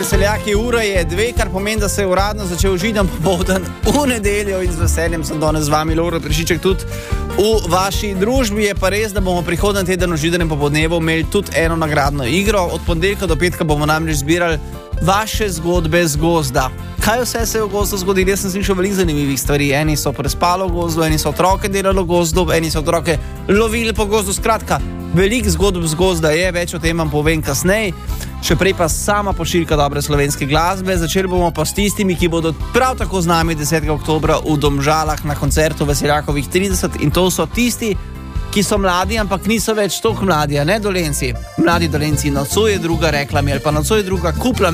Veseljaki, ura je 2, kar pomeni, da se je uradno začel Židan popoldan v nedeljo in z veseljem sem danes z vami, Lovro Prešiček, tudi v vaši družbi. Je pa res, da bomo prihodnji teden v Židanem popodnevu imeli tudi eno nagradno igro. Od ponedeljka do petka bomo namreč zbirali vaše zgodbe z gozda. Kaj vse se je v gozdu zgodilo? Jaz sem slišal veliko zanimivih stvari. Eni so prespali v gozdu, eni so otroke delali v gozdu, eni so otroke lovili po gozdu. Skratka, veliko zgodb z gozda je, več o tem vam povem kasneje. Še prej pa sama pošiljka dobre slovenske glasbe. Začeli bomo pa s tistimi, ki bodo prav tako z nami 10. oktobra v Domžalah na koncertu Veseljakovih 30. In to so tisti, ki so mladi, ampak niso več toliko mladi, a ne Dolenci. Mladi Dolenci, nocoj je druga, rekla mi, ali pa nocoj je druga, kupla